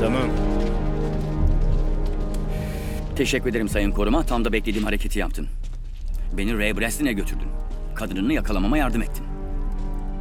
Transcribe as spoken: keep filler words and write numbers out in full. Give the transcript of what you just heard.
Tamam. Teşekkür ederim Sayın Koruma. Tam da beklediğim hareketi yaptın. Beni Ray Braston'e götürdün. Kadınını yakalamama yardım ettin.